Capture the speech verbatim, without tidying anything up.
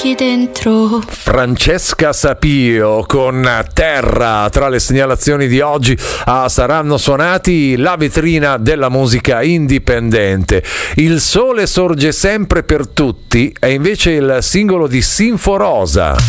occhi dentro. Francesca Sapio con Terra tra le segnalazioni di oggi a Saranno Suonati, la vetrina della musica indipendente. Il sole sorge sempre per tutti è invece il singolo di Sinforosa.